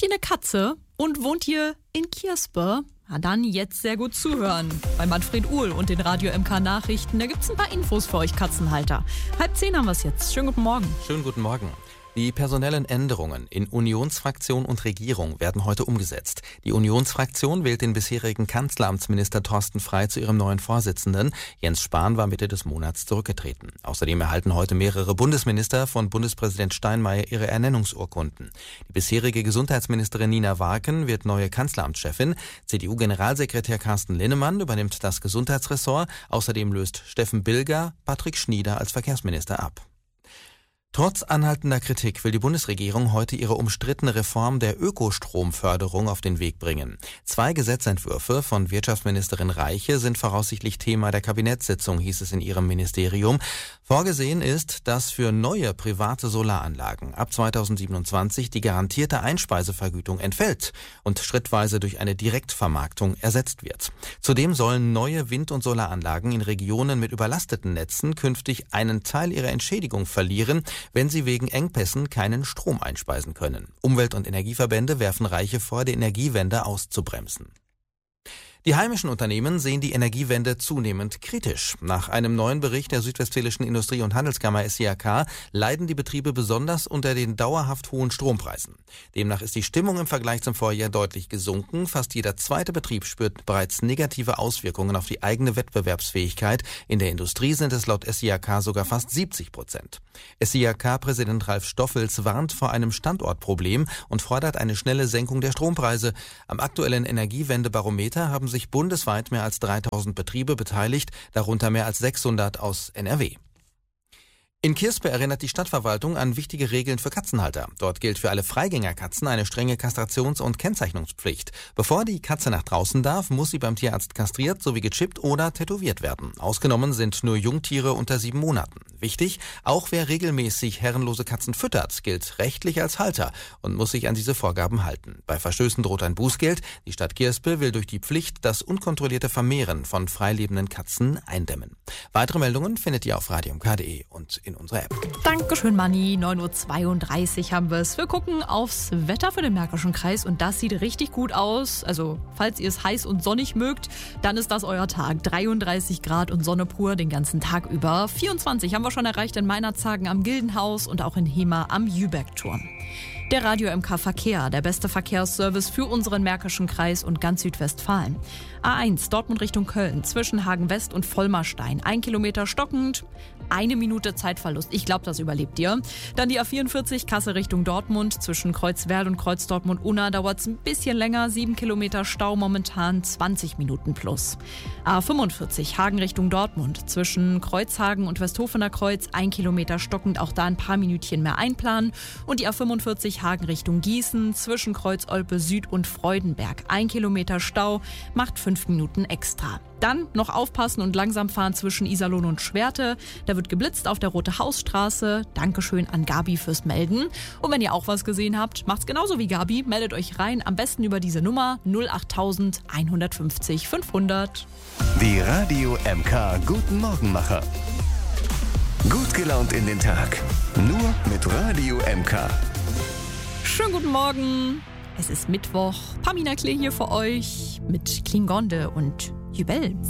Habt ihr eine Katze und wohnt ihr in Kierspe? Na dann jetzt sehr gut zuhören. Bei Manfred Uhl und den Radio MK Nachrichten, da gibt's ein paar Infos für euch Katzenhalter. 9:30 haben wir's jetzt. Schönen guten Morgen. Schönen guten Morgen. Die personellen Änderungen in Unionsfraktion und Regierung werden heute umgesetzt. Die Unionsfraktion wählt den bisherigen Kanzleramtsminister Thorsten Frey zu ihrem neuen Vorsitzenden. Jens Spahn war Mitte des Monats zurückgetreten. Außerdem erhalten heute mehrere Bundesminister von Bundespräsident Steinmeier ihre Ernennungsurkunden. Die bisherige Gesundheitsministerin Nina Warken wird neue Kanzleramtschefin. CDU-Generalsekretär Carsten Linnemann übernimmt das Gesundheitsressort. Außerdem löst Steffen Bilger Patrick Schnieder als Verkehrsminister ab. Trotz anhaltender Kritik will die Bundesregierung heute ihre umstrittene Reform der Ökostromförderung auf den Weg bringen. 2 Gesetzentwürfe von Wirtschaftsministerin Reiche sind voraussichtlich Thema der Kabinettssitzung, hieß es in ihrem Ministerium. Vorgesehen ist, dass für neue private Solaranlagen ab 2027 die garantierte Einspeisevergütung entfällt und schrittweise durch eine Direktvermarktung ersetzt wird. Zudem sollen neue Wind- und Solaranlagen in Regionen mit überlasteten Netzen künftig einen Teil ihrer Entschädigung verlieren, wenn sie wegen Engpässen keinen Strom einspeisen können. Umwelt- und Energieverbände werfen Reiche vor, die Energiewende auszubremsen. Die heimischen Unternehmen sehen die Energiewende zunehmend kritisch. Nach einem neuen Bericht der Südwestfälischen Industrie- und Handelskammer SIAK leiden die Betriebe besonders unter den dauerhaft hohen Strompreisen. Demnach ist die Stimmung im Vergleich zum Vorjahr deutlich gesunken. Fast jeder zweite Betrieb spürt bereits negative Auswirkungen auf die eigene Wettbewerbsfähigkeit. In der Industrie sind es laut SIAK sogar fast 70%. SIAK-Präsident Ralf Stoffels warnt vor einem Standortproblem und fordert eine schnelle Senkung der Strompreise. Am aktuellen Energiewendebarometer haben sich bundesweit mehr als 3000 Betriebe beteiligt, darunter mehr als 600 aus NRW. In Kierspe erinnert die Stadtverwaltung an wichtige Regeln für Katzenhalter. Dort gilt für alle Freigängerkatzen eine strenge Kastrations- und Kennzeichnungspflicht. Bevor die Katze nach draußen darf, muss sie beim Tierarzt kastriert sowie gechippt oder tätowiert werden. Ausgenommen sind nur Jungtiere unter 7 Monaten. Wichtig, auch wer regelmäßig herrenlose Katzen füttert, gilt rechtlich als Halter und muss sich an diese Vorgaben halten. Bei Verstößen droht ein Bußgeld. Die Stadt Kierspe will durch die Pflicht das unkontrollierte Vermehren von freilebenden Katzen eindämmen. Weitere Meldungen findet ihr auf radiomk.de und in unserer App. Dankeschön, Manni. 9:32 Uhr haben wir es. Wir gucken aufs Wetter für den Märkischen Kreis und das sieht richtig gut aus. Also, falls ihr es heiß und sonnig mögt, dann ist das euer Tag. 33 Grad und Sonne pur den ganzen Tag über. 24 haben wir schon erreicht in Meinerzhagen am Gildenhaus und auch in Hemer am Jübergturm. Der Radio MK Verkehr, der beste Verkehrsservice für unseren Märkischen Kreis und ganz Südwestfalen. A1 Dortmund Richtung Köln zwischen Hagen West und Vollmerstein. 1 Kilometer stockend, 1 Minute Zeitverlust. Ich glaube, das überlebt ihr. Dann die A44 Kassel Richtung Dortmund zwischen Kreuzwerl und Kreuz Dortmund-Unna dauert es ein bisschen länger. 7 Kilometer Stau momentan, 20 Minuten plus. A45 Hagen Richtung Dortmund zwischen Kreuzhagen und Westhofener Kreuz. 1 Kilometer stockend, auch da ein paar Minütchen mehr einplanen. Und die A45 Hagen Richtung Gießen zwischen Kreuz Olpe Süd und Freudenberg. 1 Kilometer Stau macht 5 Minuten extra. Dann noch aufpassen und langsam fahren zwischen Iserlohn und Schwerte. Da wird geblitzt auf der Rote Hausstraße. Dankeschön an Gabi fürs Melden. Und wenn ihr auch was gesehen habt, macht's genauso wie Gabi. Meldet euch rein, am besten über diese Nummer 08000 150 500. Die Radio MK Guten Morgenmacher. Gut gelaunt in den Tag. Nur mit Radio MK. Schönen guten Morgen. Es ist Mittwoch. Pamina Klee hier für euch mit Klingonde und Jubel.